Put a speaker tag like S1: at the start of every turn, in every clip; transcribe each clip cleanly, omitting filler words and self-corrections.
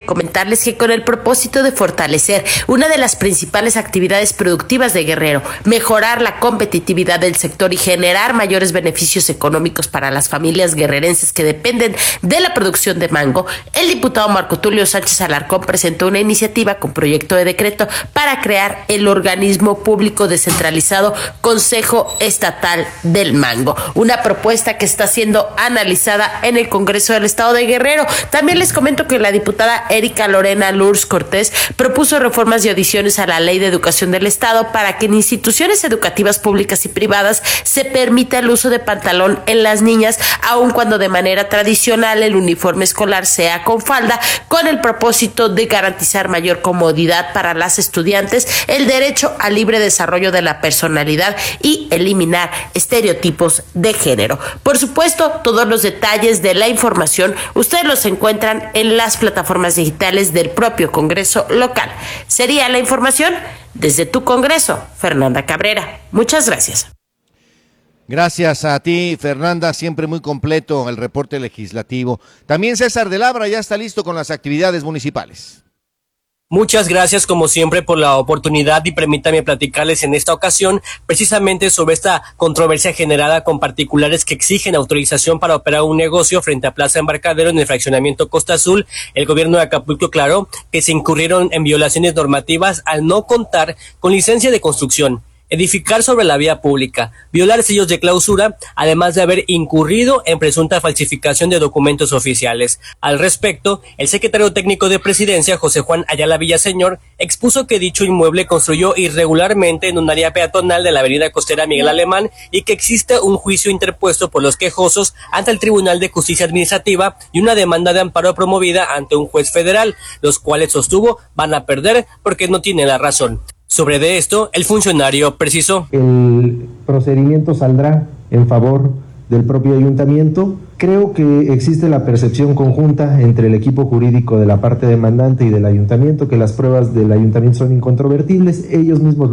S1: comentarles que con el propósito de fortalecer una de las principales actividades productivas de Guerrero, mejorar la competitividad del sector y generar mayores beneficios económicos para las familias guerrerenses que dependen de la producción de mango, el diputado Marco Tulio Sánchez Alarcón presentó una iniciativa con proyecto de decreto para crear el organismo público descentralizado Consejo Estatal del Mango, una propuesta que está siendo analizada en el Congreso del Estado de Guerrero. También les comento que la diputada Erika Lorena Lurs Cortés propuso reformas y adiciones a la Ley de Educación del Estado para que en instituciones educativas públicas y privadas se permita el uso de pantalón en las niñas, aun cuando de manera tradicional el uniforme escolar sea con falda, con el propósito de garantizar mayor comodidad para las estudiantes, el derecho al libre desarrollo de la personalidad y eliminar estereotipos de género. Por supuesto, todos los detalles de la información ustedes los encuentran en las plataformas digitales del propio Congreso local. Sería la información desde tu Congreso, Fernanda Cabrera. Muchas gracias.
S2: Gracias a ti, Fernanda, siempre muy completo el reporte legislativo. También César de Labra ya está listo con las actividades municipales.
S3: Muchas gracias como siempre por la oportunidad y permítame platicarles en esta ocasión precisamente sobre esta controversia generada con particulares que exigen autorización para operar un negocio frente a Plaza Embarcadero en el fraccionamiento Costa Azul. El gobierno de Acapulco aclaró que se incurrieron en violaciones normativas al no contar con licencia de construcción, edificar sobre la vía pública, violar sellos de clausura, además de haber incurrido en presunta falsificación de documentos oficiales. Al respecto, el secretario técnico de Presidencia, José Juan Ayala Villaseñor, expuso que dicho inmueble construyó irregularmente en un área peatonal de la avenida costera Miguel Alemán y que existe un juicio interpuesto por los quejosos ante el Tribunal de Justicia Administrativa y una demanda de amparo promovida ante un juez federal, los cuales sostuvo van a perder porque no tienen la razón. Sobre de esto, el funcionario precisó:
S4: el procedimiento saldrá en favor del propio ayuntamiento. Creo que existe la percepción conjunta entre el equipo jurídico de la parte demandante y del ayuntamiento, que las pruebas del ayuntamiento son incontrovertibles. Ellos mismos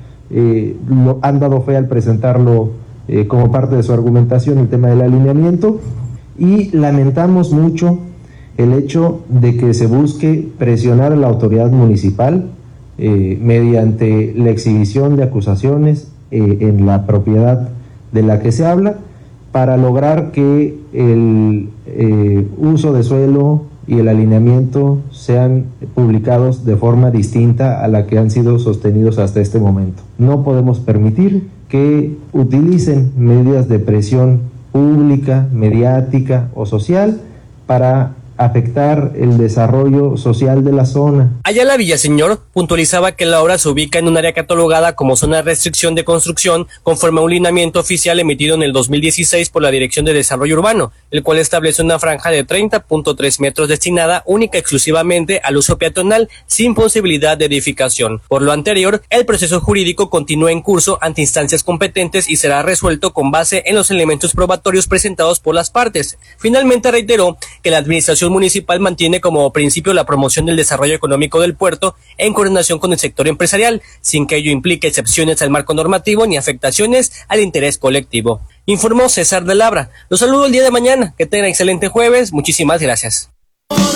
S4: lo han dado fe al presentarlo como parte de su argumentación, el tema del alineamiento, y lamentamos mucho el hecho de que se busque presionar a la autoridad municipal mediante la exhibición de acusaciones en la propiedad de la que se habla, para lograr que el uso de suelo y el alineamiento sean publicados de forma distinta a la que han sido sostenidos hasta este momento. No podemos permitir que utilicen medidas de presión pública, mediática o social para afectar el desarrollo social de la zona.
S3: Ayala Villaseñor puntualizaba que la obra se ubica en un área catalogada como zona de restricción de construcción conforme a un lineamiento oficial emitido en el 2016 por la Dirección de Desarrollo Urbano, el cual establece una franja de 30.3 metros destinada única y exclusivamente al uso peatonal sin posibilidad de edificación. Por lo anterior, el proceso jurídico continúa en curso ante instancias competentes y será resuelto con base en los elementos probatorios presentados por las partes. Finalmente reiteró que la administración municipal mantiene como principio la promoción del desarrollo económico del puerto en coordinación con el sector empresarial, sin que ello implique excepciones al marco normativo ni afectaciones al interés colectivo. Informó César de Labra. Los saludo el día de mañana. Que tengan excelente jueves. Muchísimas gracias.